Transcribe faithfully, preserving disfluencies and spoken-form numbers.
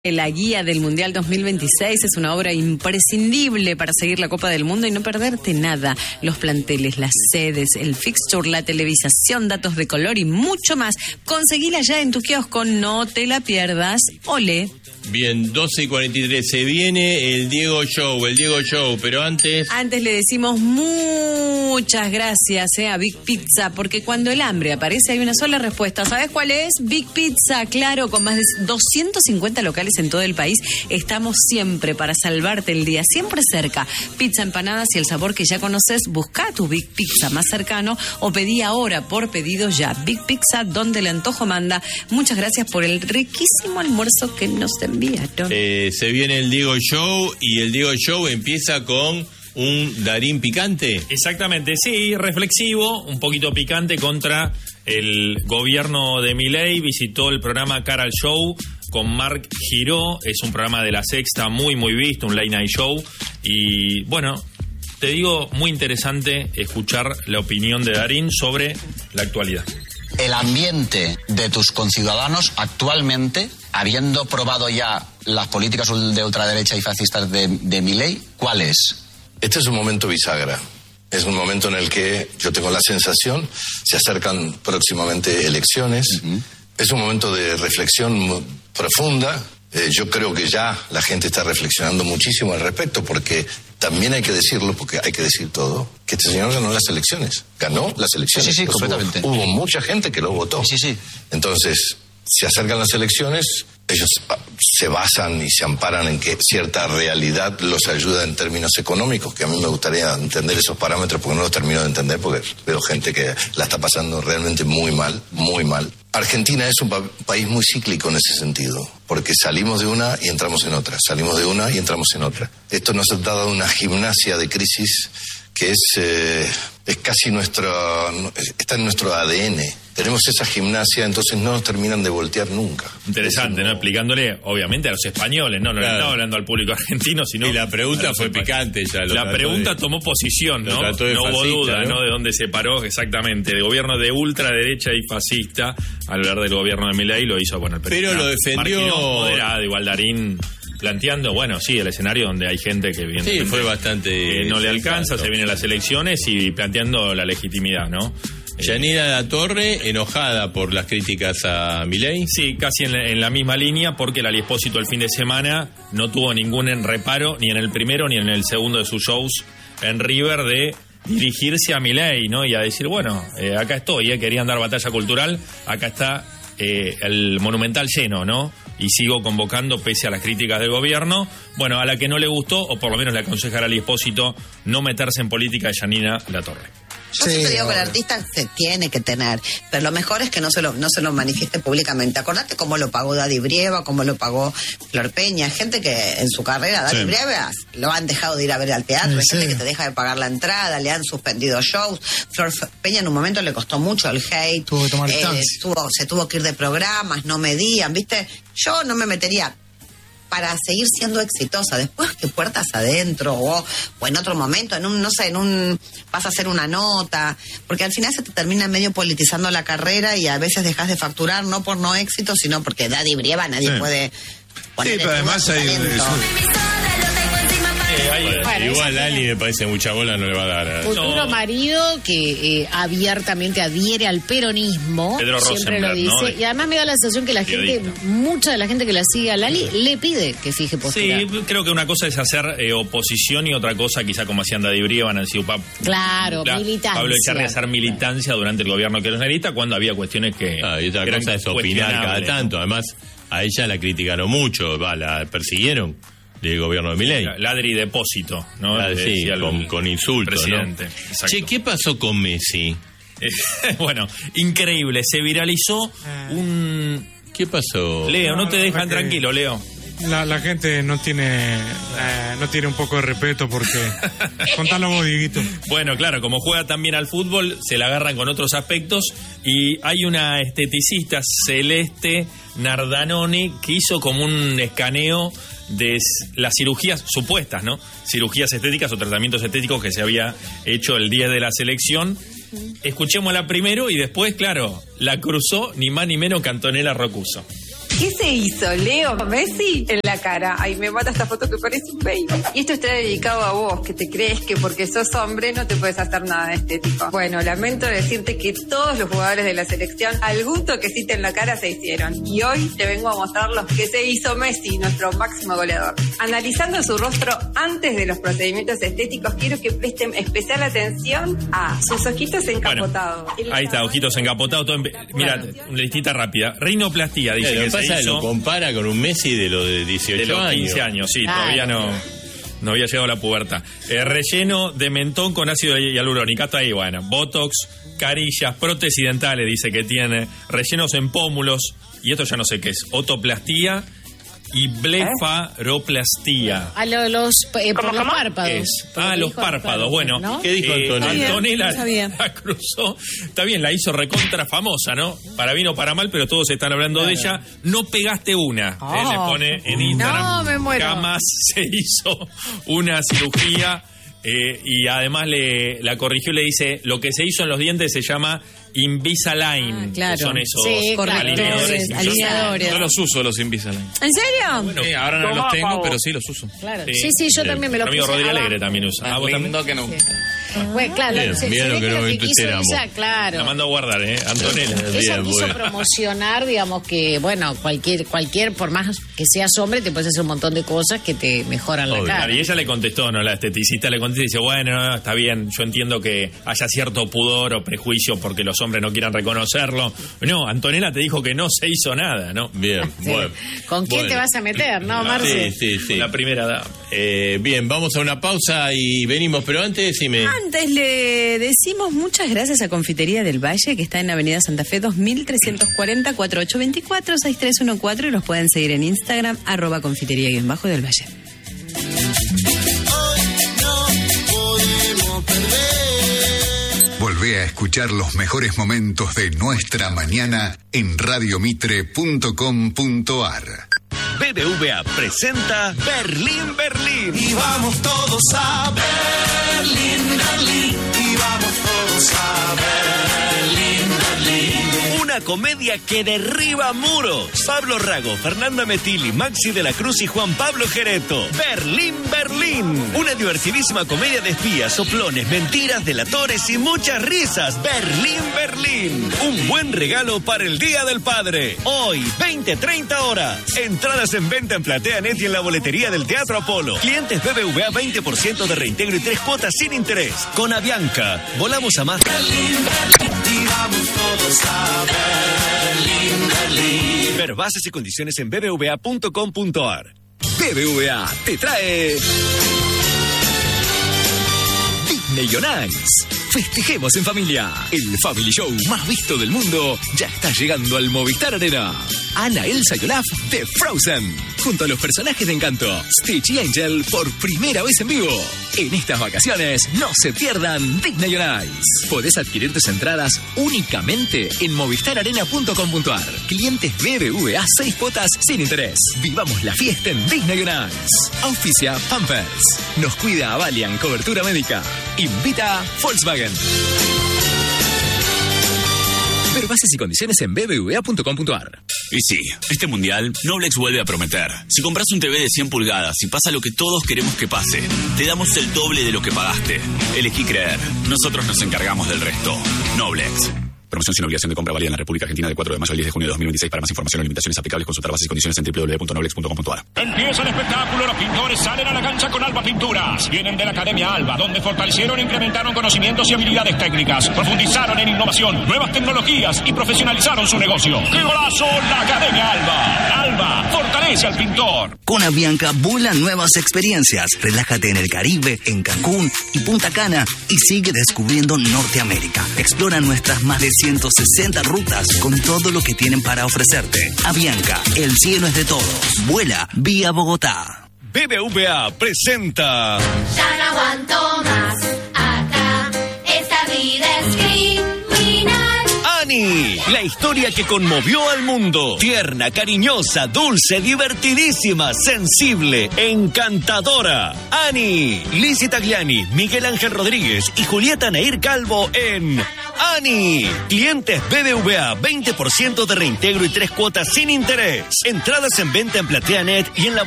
La guía del Mundial dos mil veintiséis es una obra imprescindible para seguir la Copa del Mundo y no perderte nada. Los planteles, las sedes, el fixture, la televisación, datos de color y mucho más. Conseguila ya en tu kiosco, no te la pierdas. Ole. Bien, doce y cuarenta y tres, se viene el Diego Show, el Diego Show, pero antes... Antes le decimos muchas gracias eh, a Big Pizza, porque cuando el hambre aparece hay una sola respuesta. ¿Sabes cuál es? Big Pizza, claro, con más de doscientos cincuenta locales en todo el país. Estamos siempre para salvarte el día, siempre cerca. Pizza, empanadas y el sabor que ya conoces, busca tu Big Pizza más cercano o pedí ahora por pedido ya. Big Pizza, donde el antojo manda. Muchas gracias por el riquísimo almuerzo que nos enviaron. Eh, se viene el Diego Show y el Diego Show empieza con un Darín picante. Exactamente, sí, reflexivo, un poquito picante contra el gobierno de Milei. Visitó el programa Cara al Show con Mark Giró, es un programa de La Sexta muy muy visto, un late night show, y bueno, te digo, muy interesante escuchar la opinión de Darín sobre la actualidad. El ambiente de tus conciudadanos actualmente, habiendo probado ya las políticas de ultraderecha y fascistas de, de Milei, ¿cuál es? Este es un momento bisagra. Es un momento en el que yo tengo la sensación, se acercan próximamente elecciones, uh-huh. Es un momento de reflexión muy profunda. Eh, yo creo que ya la gente está reflexionando muchísimo al respecto, porque también hay que decirlo, porque hay que decir todo, que este señor ganó las elecciones. Ganó las elecciones. Sí, sí, sí, pues completamente. Hubo, hubo mucha gente que lo votó. Sí, sí. Entonces, se acercan las elecciones, ellos se basan y se amparan en que cierta realidad los ayuda en términos económicos, que a mí me gustaría entender esos parámetros, porque no los termino de entender, porque veo gente que la está pasando realmente muy mal, muy mal. Argentina es un pa- país muy cíclico en ese sentido, porque salimos de una y entramos en otra, salimos de una y entramos en otra. Esto nos ha dado una gimnasia de crisis que es, eh, es casi nuestro, está en nuestro A D N. Tenemos esa gimnasia, entonces no nos terminan de voltear nunca. Interesante, ¿no? Explicándole, obviamente, a los españoles, no, no claro. Le estaba hablando al público argentino, sino... Y la pregunta fue picante ya. La pregunta de... tomó posición, ¿no? No fascista, hubo duda, ¿no? ¿no? De dónde se paró exactamente. De gobierno de ultraderecha y fascista, al hablar del gobierno de Milei, lo hizo, bueno, el Pero lo defendió... Marquinhos, moderado, igual Darín... planteando, bueno, sí, el escenario donde hay gente que viene. Sí, fue bastante... Eh, no le alcanza, se vienen las elecciones y planteando la legitimidad, ¿no? Yanina Latorre, enojada por las críticas a Milei. Sí, casi en la, en la misma línea, porque el Ali Espósito el fin de semana no tuvo ningún reparo, ni en el primero ni en el segundo de sus shows en River, de dirigirse a Milei, ¿no? Y a decir, bueno, eh, acá estoy, eh, querían dar batalla cultural, acá está eh, el Monumental lleno, ¿no? Y sigo convocando pese a las críticas del gobierno. Bueno, a la que no le gustó, o por lo menos le aconseja al Ali Espósito, no meterse en política, de Yanina Latorre. Yo sí, siempre digo que el artista se tiene que tener, pero lo mejor es que no se lo, no se lo manifieste públicamente. Acordate cómo lo pagó Daddy Brieva, cómo lo pagó Flor Peña. Gente que en su carrera, Daddy sí. Brieva, lo han dejado de ir a ver al teatro. Hay sí. gente que te deja de pagar la entrada, le han suspendido shows. Flor Peña en un momento le costó mucho el hate. Tuvo que tomar eh, tuvo, se tuvo que ir de programas, no medían, ¿viste? Yo no me metería para seguir siendo exitosa, después que puertas adentro o, o en otro momento, en un, no sé, en un, vas a hacer una nota, porque al final se te termina medio politizando la carrera y a veces dejas de facturar, no por no éxito, sino porque Daddy Brieva nadie sí. puede poner. Sí, pero además hay... Eh, bueno, igual a Ali me parece mucha bola, no le va a dar. Futuro no. marido que eh, abiertamente adhiere al peronismo, Pedro siempre lo dice, ¿no? Y además me da la sensación que la gente, mucha de la gente que la sigue a Lali, le pide que fije postura. Sí, creo que una cosa es hacer eh, oposición y otra cosa, quizá como hacían Daddy Brieva, Nancy Upap, claro, la, militancia. Pablo Echarri, hacer militancia durante el gobierno kirchnerista, cuando había cuestiones que ah, y otra cosa es opinar cada tanto, además a ella la criticaron mucho, va, la persiguieron del gobierno de Milei. Ladri depósito, ¿no? Ah, sí, con, con insultos, presidente, ¿no? Che, ¿qué pasó con Messi? Bueno, increíble, se viralizó un... ¿Qué pasó? Leo, no, no te dejan que... tranquilo, Leo. La, la gente no tiene eh, no tiene un poco de respeto porque... Contalo vos, Dieguito. Bueno, claro, como juega también al fútbol, se la agarran con otros aspectos y hay una esteticista, Celeste Nardanoni, que hizo como un escaneo de las cirugías supuestas, ¿no? Cirugías estéticas o tratamientos estéticos que se había hecho el día de la selección. Escuchémosla primero y después, claro, la cruzó ni más ni menos que Antonella Rocuso. ¿Qué se hizo Leo Messi en la cara? Ay, me mata esta foto que parece un baby. Y esto está dedicado a vos, que te crees que porque sos hombre no te puedes hacer nada estético. Bueno, lamento decirte que todos los jugadores de la selección algún toquecito en la cara se hicieron. Y hoy te vengo a mostrar los que se hizo Messi, nuestro máximo goleador. Analizando su rostro antes de los procedimientos estéticos, quiero que presten especial atención a sus ojitos encapotados. Bueno, ahí está, ojitos encapotados. Todo en... Mira, una listita rápida. Rinoplastia, dice Lo que que pasa se es que hizo... lo compara con un Messi de los de dieciocho de los años. quince años, sí, Claro. todavía no, no había llegado a la pubertad. Eh, relleno de mentón con ácido hialurónico, hasta ahí, bueno. Botox, carillas, prótesis dentales, dice que tiene. Rellenos en pómulos, y esto ya no sé qué es. Otoplastía y blefaroplastia. A lo- los, eh, por los párpados. Es, Por ah, lo los dijo párpados. Bueno, ¿no? ¿Qué dijo eh, Antonella? Antonella Está bien. la cruzó. Está bien, la hizo recontra famosa, ¿no? Para bien o para mal, pero todos están hablando de ella. No pegaste una. Oh. Eh, le pone en Instagram. No, me muero. Jamás se hizo una cirugía. Eh, y además le la corrigió y le dice: lo que se hizo en los dientes se llama Invisalign. Ah, claro. Que son esos Sí, correcto. alineadores. Sí, alineadores. Yo los uso, los Invisalign. ¿En serio? Sí, ahora no los tengo, pero sí los uso. Claro. Sí, sí, yo Eh, también me lo mi amigo puse. Rodríguez Ah, Alegre también usa. Ah, ¿vos también? Lindo que no. Bueno, claro, Bien, se, se vieron ve que que no lo me que quiso entusiasmo. ella, La claro. mando a guardar, ¿eh? Antonella. Ella Bien, quiso bueno. promocionar, digamos que, bueno, cualquier, cualquier, por más que seas hombre, te puedes hacer un montón de cosas que te mejoran la Obvio. cara. Y ella le contestó, ¿no? La esteticista le contestó y dice: bueno, no, está bien, yo entiendo que haya cierto pudor o prejuicio porque los hombres no quieran reconocerlo. No, Antonella te dijo que no se hizo nada, ¿no? Bien, Sí. bueno. ¿Con quién Bueno. te vas a meter, no, Marce? Sí, sí, sí. La primera dama. Eh, bien, vamos a una pausa y venimos, pero antes decime. Antes le decimos muchas gracias a Confitería del Valle, que está en Avenida Santa Fe dos mil trescientos cuarenta, cuatro ocho dos cuatro, seis tres uno cuatro, y los pueden seguir en Instagram, arroba confitería-del Valle. Volvé a escuchar los mejores momentos de nuestra mañana en radiomitre punto com punto ar. B B V A presenta Berlín, Berlín. Y vamos todos a Berlín, Berlín. Y vamos todos a Berlín, Berlín. Una comedia que derriba muros. Pablo Rago, Fernanda Metilli, Maxi de la Cruz y Juan Pablo Gereto. Berlín, Berlín. Una divertidísima comedia de espías, soplones, mentiras, delatores y muchas risas. Berlín, Berlín. Un buen regalo para el Día del Padre. Hoy, veinte treinta horas. Entradas en venta en PlateaNet y en la boletería del Teatro Apolo. Clientes B B V A veinte por ciento de reintegro y tres cuotas sin interés. Con Avianca, volamos a más. Berlín, Berlín. Y vamos todos a Berlín, Berlín. Ver bases y condiciones en b b v a punto com punto ar. B B V A te trae Disney on Ice. Festejemos en familia. El Family Show más visto del mundo ya está llegando al Movistar Arena. Ana, Elsa y Olaf de Frozen, junto a los personajes de Encanto, Stitch y Angel, por primera vez en vivo. En estas vacaciones, no se pierdan Disney on Ice. Podés adquirir tus entradas únicamente en movistar arena punto com punto ar. Clientes B B V A, seis cuotas sin interés. Vivamos la fiesta en Disney on Ice. Auspicia Pampers. Nos cuida Avalian, cobertura médica. Invita Volkswagen. Ver bases y condiciones en b b v a punto com punto ar. Y sí, este mundial, Noblex vuelve a prometer. Si compras un T V de cien pulgadas y pasa lo que todos queremos que pase, te damos el doble de lo que pagaste. Elegí creer. Nosotros nos encargamos del resto. Noblex. Promoción sin obligación de compra válida en la República Argentina de cuatro de mayo al diez de junio de dos mil veintiséis. Para más información o limitaciones aplicables, consultar bases y condiciones en w w w punto noblex punto com punto ar. Empieza el espectáculo, los pintores salen a la cancha con Alba Pinturas. Vienen de la Academia Alba, donde fortalecieron e incrementaron conocimientos y habilidades técnicas, profundizaron en innovación, nuevas tecnologías y profesionalizaron su negocio. ¡Qué golazo! La Academia Alba. Alba fortalece al pintor. Con Avianca vuela nuevas experiencias. Relájate en el Caribe, en Cancún y Punta Cana y sigue descubriendo Norteamérica. Explora nuestras más de ciento sesenta rutas con todo lo que tienen para ofrecerte. Avianca, el cielo es de todos. Vuela vía Bogotá. B B V A presenta Ya no aguanto más acá. Esta vida es criminal. Annie, la La historia que conmovió al mundo. Tierna, cariñosa, dulce, divertidísima, sensible, encantadora. Ani, Lizzie Tagliani, Miguel Ángel Rodríguez y Julieta Nair Calvo en Ani. Clientes B B V A, veinte por ciento de reintegro y tres cuotas sin interés. Entradas en venta en PlateaNet y en la